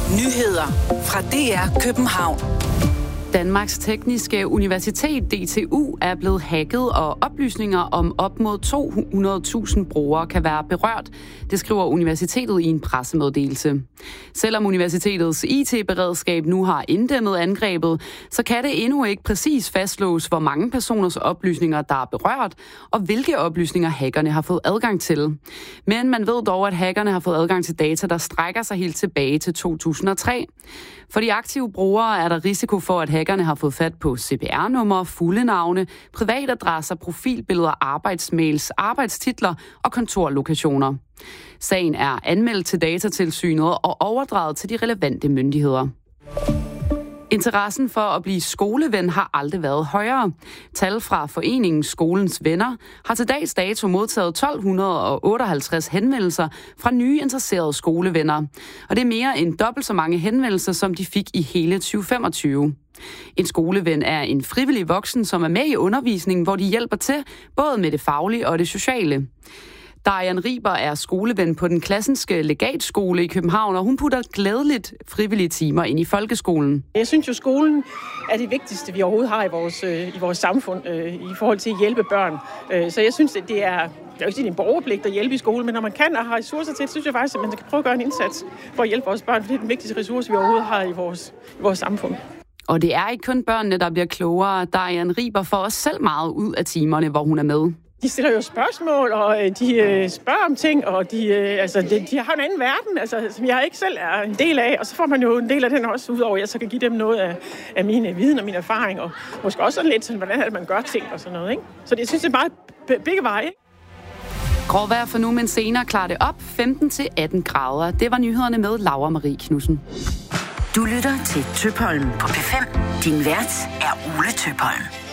Nyheder fra DR København. Danmarks Tekniske Universitet, DTU, er blevet hacket, og oplysninger om op mod 200.000 brugere kan være berørt. Det skriver universitetet i en pressemeddelelse. Selvom universitetets IT-beredskab nu har inddæmmet angrebet, så kan det endnu ikke præcis fastslås, hvor mange personers oplysninger, der er berørt, og hvilke oplysninger hackerne har fået adgang til. Men man ved dog, at hackerne har fået adgang til data, der strækker sig helt tilbage til 2003. For de aktive brugere er der risiko for, at hackerne har fået fat på CPR-numre, fulde navne, privatadresser, profilbilleder, arbejdsmails, arbejdstitler og kontorlokationer. Sagen er anmeldt til Datatilsynet og overdraget til de relevante myndigheder. Interessen for at blive skoleven har aldrig været højere. Tal fra foreningen Skolens Venner har til dags dato modtaget 1258 henvendelser fra nye interesserede skolevenner. Og det er mere end dobbelt så mange henvendelser, som de fik i hele 2025. En skoleven er en frivillig voksen, som er med i undervisningen, hvor de hjælper til både med det faglige og det sociale. Darian Riber er skoleven på den Klassenske Legatskole i København, og hun putter glædeligt frivillige timer ind i folkeskolen. Jeg synes jo, skolen er det vigtigste, vi overhovedet har i vores samfund i forhold til at hjælpe børn. Så jeg synes, at det er jo ikke en borgerpligt at hjælpe i skole, men når man kan og har ressourcer til det, synes jeg faktisk, at man skal prøve at gøre en indsats for at hjælpe vores børn, for det er den vigtigste ressource, vi overhovedet har i vores samfund. Og det er ikke kun børnene, der bliver klogere. Darian Riber får også selv meget ud af timerne, hvor hun er med. De stiller jo spørgsmål, og de spørger om ting, og de har en anden verden, som jeg ikke selv er en del af. Og så får man jo en del af den også, udover at jeg så kan give dem noget af min viden og min erfaring, og måske også sådan lidt sådan, hvordan man gør ting og sådan noget. Ikke? Så jeg synes, det er bare begge veje. Gråvejr for nu, men senere klarer det op 15-18 grader. Det var nyhederne med Laura Marie Knudsen. Du lytter til Tøpholm på P5. Din vært er Ole Tøpholm.